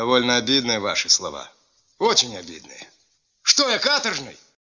Довольно обидные ваши слова. Очень обидные. Что я, каторжный?